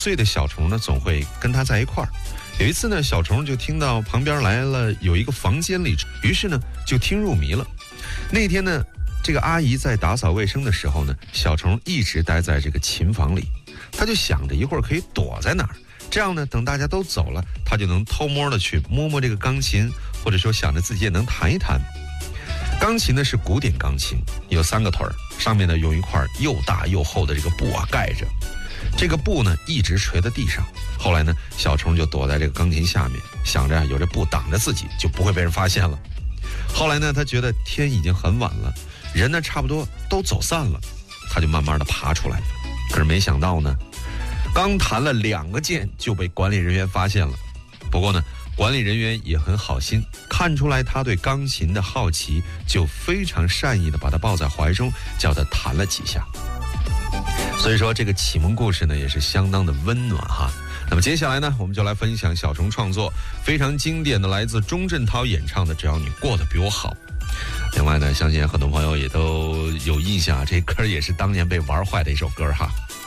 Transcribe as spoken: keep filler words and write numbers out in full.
岁的小虫呢，总会跟他在一块儿。有一次呢，小虫就听到旁边来了有一个房间里，于是呢就听入迷了。那天呢，这个阿姨在打扫卫生的时候呢，小虫一直待在这个琴房里，他就想着一会儿可以躲在哪儿，这样呢，等大家都走了，他就能偷摸的去摸摸这个钢琴，或者说想着自己也能弹一弹。钢琴呢是古典钢琴，有三个腿儿，上面呢用一块又大又厚的这个布啊盖着。这个布呢一直垂在地上。后来呢，小虫就躲在这个钢琴下面，想着有这布挡着自己，就不会被人发现了。后来呢，他觉得天已经很晚了，人呢差不多都走散了，他就慢慢的爬出来。可是没想到呢，刚弹了两个键就被管理人员发现了。不过呢，管理人员也很好心，看出来他对钢琴的好奇，就非常善意的把他抱在怀中，叫他弹了几下。所以说这个启蒙故事呢也是相当的温暖哈。那么接下来呢，我们就来分享小虫创作非常经典的来自钟镇涛演唱的《只要你过得比我好》。另外呢，相信很多朋友也都有印象，这歌也是当年被玩坏的一首歌哈。